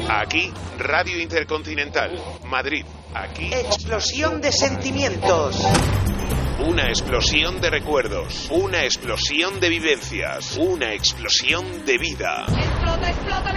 Aquí, Radio Intercontinental, Madrid. Aquí, explosión de sentimientos. una explosión de recuerdos, una explosión de vivencias, una explosión de vida. ¡Explota, explota!